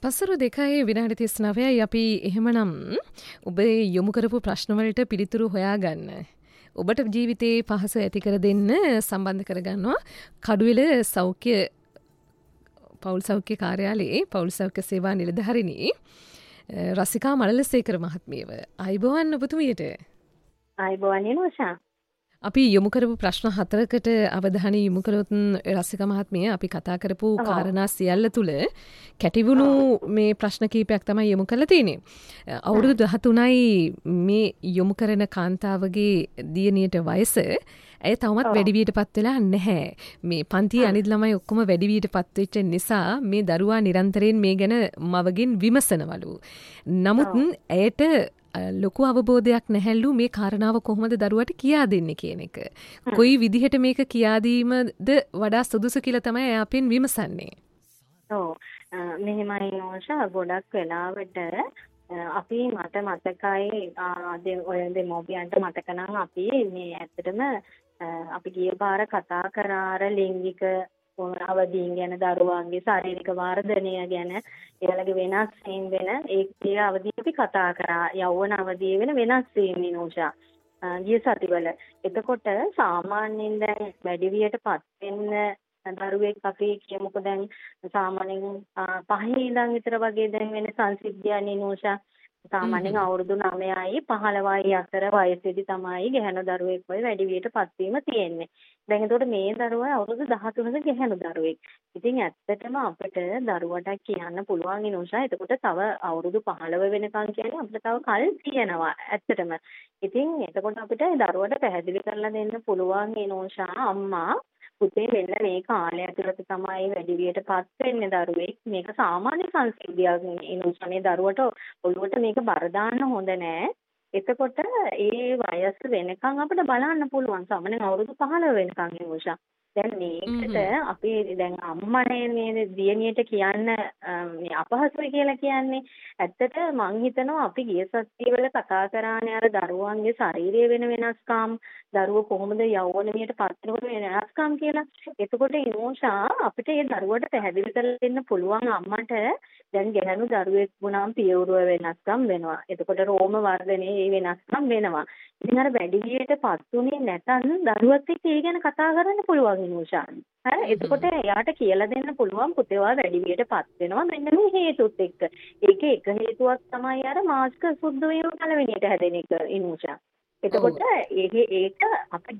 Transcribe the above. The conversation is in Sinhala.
පසුරු 2:39යි අපි එහෙමනම් ඔබේ යොමු කරපු ප්‍රශ්න වලට පිළිතුරු හොයාගන්න. ඔබට ජීවිතේ පහසු ඇති කර දෙන්න සම්බන්ධ කරගන්නවා කඩුවෙල සෞඛ්‍ය පෞල් සෞඛ්‍ය කාර්යාලයේ පෞල් සෞඛ්‍ය සේවා නිලධාරිණී රසිකා මලලසේකර මහත්මියව. අයබෝවන් ඔබතුමියට. අයබෝවන් නෝෂා. අපි යොමු කරපු ප්‍රශ්න 4කට අවධානය යොමු කළොත් රසිකා මහත්මිය අපි කතා කරපු කාරණා සියල්ල තුල කැටිවුණු මේ ප්‍රශ්න කීපයක් තමයි යොමු කරලා තියෙන්නේ. අවුරුදු 13යි මේ යොමු කරන කාන්තාවගේ දියණියට වයස ඇය තවමත් වැඩිවියටපත් වෙලා නැහැ. මේ පන්තියේ අනිත් ළමයි ඔක්කොම වැඩිවියටපත් වෙච්ච නිසා මේ දරුවා නිරන්තරයෙන් මේ ගැන මවගෙන් විමසනවලු. නමුත් ඇයට ලොකු අවබෝධයක් නැහැලු මේ කාරණාව කොහොමද දරුවට කියා දෙන්නේ කියන එක. කොයි විදිහට මේක කියා දීමද වඩා සුදුසු කියලා තමයි අපෙන් විමසන්නේ. ඔව්. මෙහෙමයි නෝෂා ගොඩක් වෙලාවට අපි මට මතකයි ඔය දෙමෝපියන්ට මතක නම් අපි මේ ඇත්තටම අපි ගිය පාර කතා කරා ලිංගික අවදීන් ගැන දරුවන්ගේ ශාරීරික වර්ධනය ගැන එයාලගේ වෙනස් වීම වෙන ඒ අවදී අපි කතා කරා යෞවන අවදී වෙන වෙනස් වීම නෝෂා ගිය සතිවල. එතකොට සාමාන්‍යයෙන් දැන් වැඩිවියටපත් වෙන්න දරුවෙක් අපි කියමුකෝ දැන් සාමාන්‍යයෙන් 5 ඉඳන් විතර වගේ දැන් වෙන සංසිද්ධියනේ නෝෂා. සාමාන්‍යයෙන් අවුරුදු 9යි 15යි අතර වයසේදී තමයි ගැහැණු දරුවෙක් වගේ වැඩිවියටපත් වීම තියෙන්නේ. දැන් එතකොට මේ දරුවා අවුරුදු 13ක ගැහැණු දරුවෙක්. ඉතින් ඇත්තටම අපිට දරුවට කියන්න පුළුවන් නෝෂා. එතකොට තව අවුරුදු 15 වෙනකන් කියන්නේ අපිට තව කල් තියෙනවා ඇත්තටම. ඉතින් එතකොට අපිට දරුවට පැහැදිලි කරලා දෙන්න පුළුවන් නෝෂා අම්මා පුතේ වෙන්න මේ කාලය ඇතුළත තමයි වැඩිවියටපත් වෙන්නේ දරුවෙක්. මේක සාමාන්‍ය සංසිද්ධියක් නේ දරුවට ඔළුවට මේක බර දාන්න හොඳ නෑ. එතකොට ඒ වයස වෙනකන් අපිට බලන්න පුළුවන්. සාමාන්‍යයෙන් අවුරුදු 15 වෙනකන් නෝෂා. දැන් මේකට අපි දැන් අම්මනේ මේ දියණියට කියන්න මේ අපහසුයි කියලා කියන්නේ. ඇත්තට මං හිතනවා අපි ගිය සතියේවල කතා කරානේ අර දරුවන්ගේ ශාරීරිය වෙන වෙනස්කම්, දරුවෝ කොහොමද යෞවනයට පත් වෙන වෙනස්කම් කියලා. එතකොට ඉමෝෂා අපිට ඒ දරුවට පැහැදිලි කරලා දෙන්න පුළුවන් අම්මට දැන් ගැහැණු දරුවෙක් වුණාම පියවරුව වෙනස්කම් වෙනවා. එතකොට රෝම වර්ධනයේ වෙනස්කම් වෙනවා. ඉතින් අර වැඩිවියටපත් උනේ නැතනම් දරුවත් එක්ක ඒ ගැන කතා කරන්න පුළුවන් නෝෂා. හරි එතකොට එයාට කියලා දෙන්න පුළුවන් පුතේවා වැඩිවියටපත් වෙනවා මෙන්න මේ හේතුත් එක්ක. ඒකේ එක හේතුවක් තමයි අර මාස්ක සුද්ධ වීම පළවෙනියට හැදෙන එක නෝෂා. එතකොට ඒක අපි